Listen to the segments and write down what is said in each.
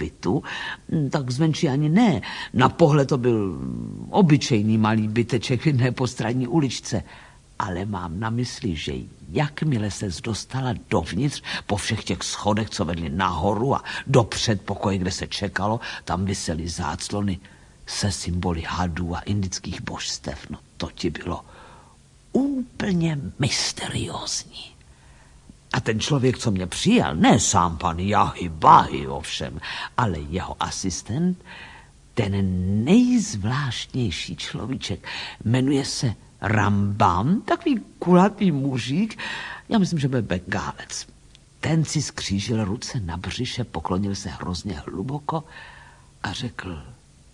bytu, tak zvenčí ani ne. Na pohled to byl obyčejný malý byteček v jedné postranní uličce. Ale mám na mysli, že jakmile ses dostala dovnitř po všech těch schodech, co vedly nahoru a do předpokoje, kde se čekalo, tam visely záclony se symboly hadů a indických božstev. No to ti bylo úplně mysteriózní. A ten člověk, co mě přijal, ne sám pan Jahy Bahy ovšem, ale jeho asistent, ten nejzvláštnější človíček, jmenuje se Rambam, takový kulatý mužík, já myslím, že byl Bengálec. Ten si skřížil ruce na břiše, poklonil se hrozně hluboko a řekl: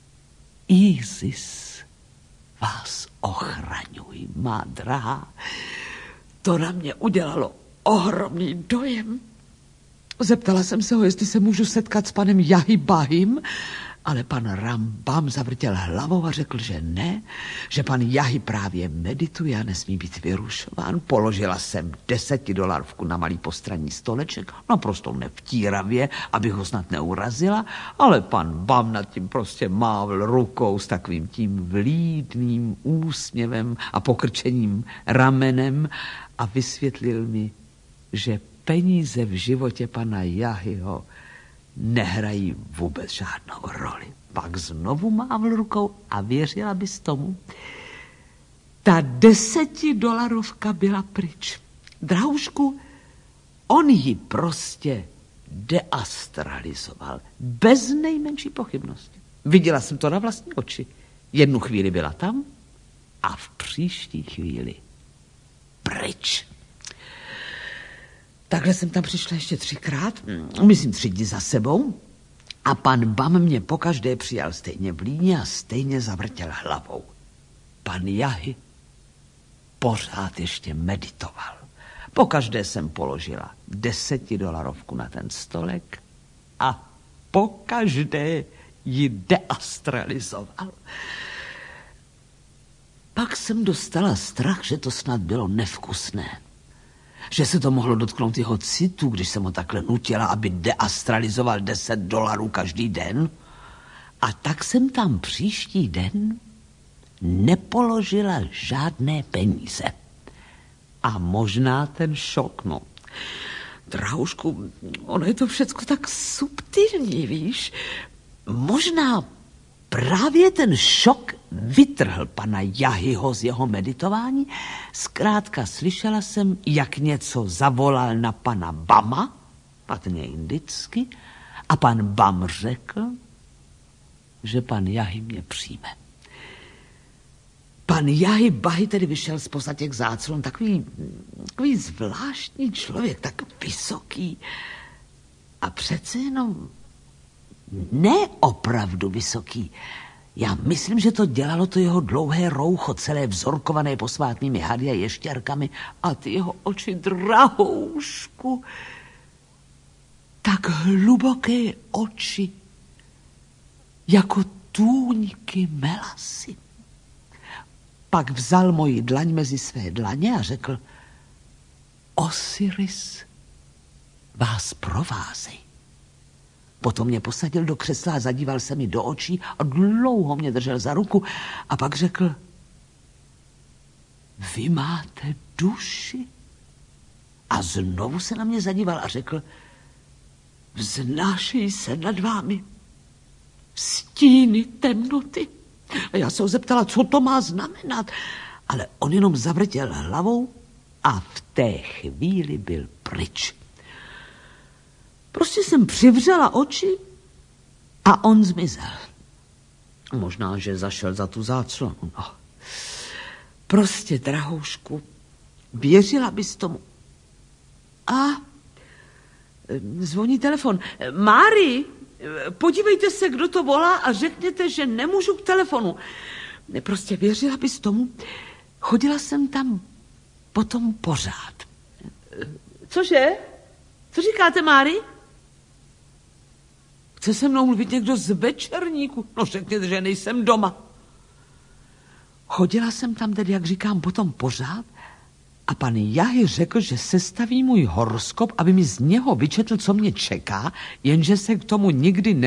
Isis vás ochraňuj, má drahá. To na mě udělalo ohromný dojem. Zeptala jsem se ho, jestli se můžu setkat s panem Jahy Bahim, ale pan Rambam zavrtěl hlavou a řekl, že ne, že pan Jahy právě medituje a nesmí být vyrušován. Položila jsem $10 na malý postranní stoleček, naprosto nevtíravě, abych ho snad neurazila, ale pan Bam nad tím prostě mávl rukou s takovým tím vlídným úsměvem a pokrčením ramenem a vysvětlil mi, že peníze v životě pana Jahyho nehrají vůbec žádnou roli. Pak znovu mávl rukou a věřila bys tomu, ta $10 byla pryč. Drahušku, on ji prostě deastralizoval. Bez nejmenší pochybnosti. Viděla jsem to na vlastní oči. Jednu chvíli byla tam a v příští chvíli pryč. Takhle jsem tam přišla ještě 3krát, myslím 3 dny za sebou, a pan Bam mě pokaždé přijal stejně v líně a stejně zavrtěl hlavou. Pan Jahy pořád ještě meditoval. Pokaždé jsem položila $10 na ten stolek a pokaždé ji deastralizoval. Pak jsem dostala strach, že to snad bylo nevkusné. Že se to mohlo dotknout jeho citu, když jsem ho takhle nutila, aby deastralizoval $10 každý den. A tak jsem tam příští den nepoložila žádné peníze. A možná ten šok, no. Drahušku, ono je to všecko tak subtilní, víš. Možná právě ten šok vytrhl pana Jahyho z jeho meditování. Zkrátka slyšela jsem, jak něco zavolal na pana Bama, patrně indicky, a pan Bam řekl, že pan Jahy mě přijme. Pan Jahy Bahy tedy vyšel zpoza těch záclon, takový zvláštní člověk, tak vysoký a přece jenom neopravdu vysoký. Já myslím, že to dělalo to jeho dlouhé roucho, celé vzorkované posvátnými hady a ještěrkami, a ty jeho oči, drahoušku, tak hluboké oči, jako tůňky melasy. Pak vzal moji dlaň mezi své dlaně a řekl: Osiris vás provázej. Potom mě posadil do křesla a zadíval se mi do očí a dlouho mě držel za ruku a pak řekl: Vy máte duši? A znovu se na mě zadíval a řekl: Vznášejí se nad vámi stíny temnoty. A já se ho zeptala, co to má znamenat, ale on jenom zavrtěl hlavou a v té chvíli byl pryč. Prostě jsem přivřela oči a on zmizel. Možná, že zašel za tu záclonu. No. Prostě, drahoušku, věřila bys tomu. A zvoní telefon. Mári, podívejte se, kdo to volá, a řekněte, že nemůžu k telefonu. Prostě věřila bys tomu. Chodila jsem tam potom pořád. Cože? Co říkáte, Mári? Chce se mnou mluvit někdo z večerníku? No řekněte, že nejsem doma. Chodila jsem tam tedy, jak říkám, potom pořád a pan Jahy řekl, že sestaví můj horoskop, aby mi z něho vyčetl, co mě čeká, jenže se k tomu nikdy